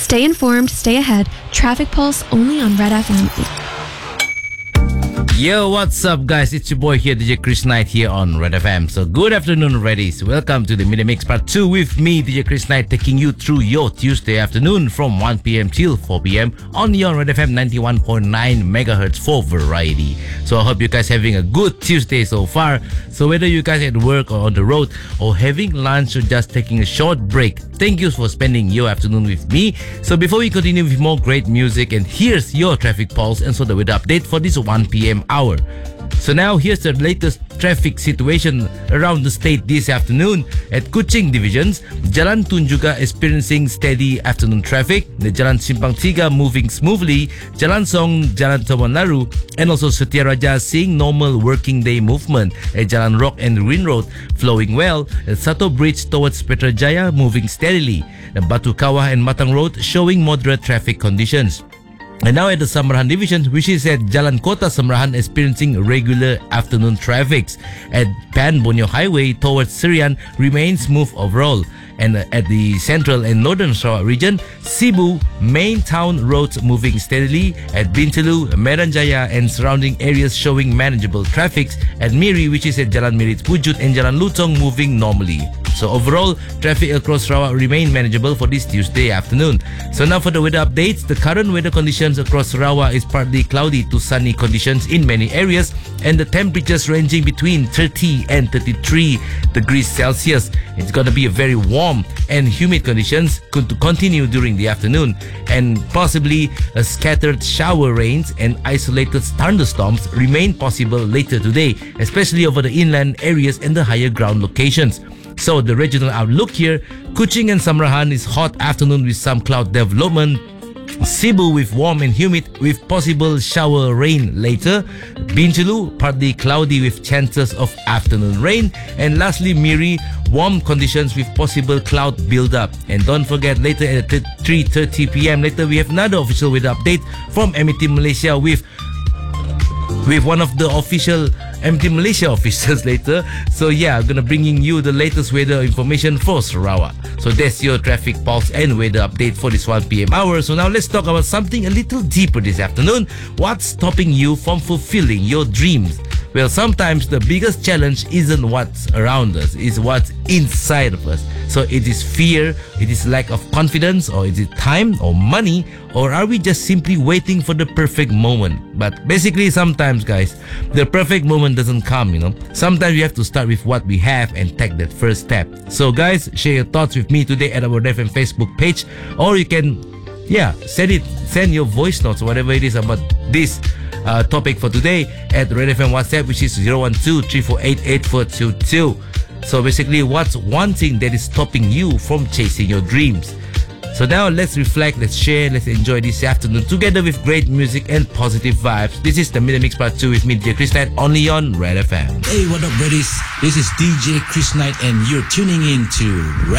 Stay informed, stay ahead. Traffic Pulse only on Red FM. Yo, what's up, guys? It's your boy here, DJ Chris Knight here on Red FM. So, good afternoon, Reddies. Welcome to the Mini Mix Part 2 with me, DJ Chris Knight, taking you through your Tuesday afternoon from 1 p.m. till 4 p.m. only on Red FM 91.9 megahertz for variety. So, I hope you guys having a good Tuesday so far. So, whether you guys at work or on the road or having lunch or just taking a short break, thank you for spending your afternoon with me. So, before we continue with more great music, and here's your traffic pulse and so the weather update for this 1 p.m. hour. So now here's the latest traffic situation around the state this afternoon. At Kuching divisions, Jalan Tunjungan experiencing steady afternoon traffic, the Jalan Simpang Tiga moving smoothly, Jalan Song, Jalan Taman Laru, and also Setiaraja seeing normal working day movement. At Jalan Rock and Green Road flowing well, at Sato Bridge towards Petrajaya moving steadily, at Batu Kawah and Matang Road showing moderate traffic conditions. And now at the Samarahan division, which is at Jalan Kota Samarahan experiencing regular afternoon traffic. At Pan Borneo Highway towards Serian remains smooth overall. And at the central and northern Sarawak region, Sibu main town roads moving steadily. At Bintulu, Meranjaya and surrounding areas showing manageable traffic. At Miri, which is at Jalan Mirit Pujut and Jalan Lutong moving normally. So overall, traffic across Sarawak remain manageable for this Tuesday afternoon. So now for the weather updates, the current weather conditions across Sarawak is partly cloudy to sunny conditions in many areas, and the temperatures ranging between 30 and 33 degrees Celsius. It's going to be a very warm and humid conditions to continue during the afternoon, and possibly a scattered shower rains and isolated thunderstorms remain possible later today, especially over the inland areas and the higher ground locations. So the regional outlook here, Kuching and Samarahan is hot afternoon with some cloud development. Sibu with warm and humid with possible shower rain later. Bintulu partly cloudy with chances of afternoon rain. And lastly, Miri, warm conditions with possible cloud build-up. And don't forget, later at 3:30 p.m. later we have another official weather update from MET Malaysia with one of the official MET Malaysia officials later. So yeah, I'm gonna bringing you the latest weather information for Sarawak. So that's your traffic pulse and weather update for this 1 p.m. hour. So now let's talk about something a little deeper this afternoon. What's stopping you from fulfilling your dreams? Well, sometimes the biggest challenge isn't what's around us, it's what's inside of us. So it is fear, it is lack of confidence, or is it time or money, or are we just simply waiting for the perfect moment? But basically, sometimes, guys, the perfect moment doesn't come, Sometimes we have to start with what we have and take that first step. So guys, share your thoughts with me today at our Red FM Facebook page, or you can send your voice notes or whatever it is about this topic for today at Red FM WhatsApp, which is 012-348-8422. So basically, what's one thing that is stopping you from chasing your dreams? So now let's reflect, let's share, let's enjoy this afternoon together with great music and positive vibes. This is the Mini Mix Part 2 with me, DJ Chris Knight, only on Red FM. Hey, what up, buddies? This is DJ Chris Knight and you're tuning in to Red